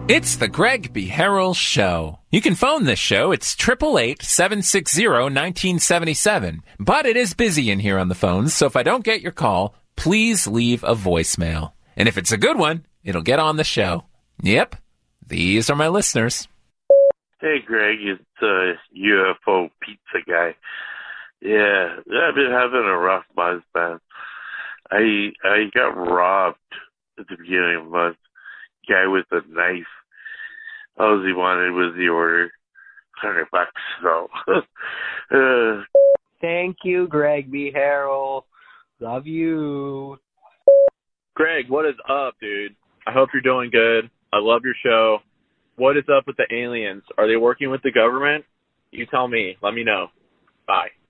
It's the Greg B. Harrell Show. You can phone this show. It's 888-760-1977. But it is busy in here on the phones, so if I don't get your call, please leave a voicemail. And if it's a good one, it'll get on the show. Yep, these are my listeners. Hey, Greg, it's UFO Pizza Guy. Yeah, I've been having a rough month, man. I got robbed at the beginning of the month. Guy with a knife. All he wanted was the order. $100. So, Thank you, Greg B. Harrell. Love you. Greg, what is up, dude? I hope you're doing good. I love your show. What is up with the aliens? Are they working with the government? You tell me. Let me know. Bye.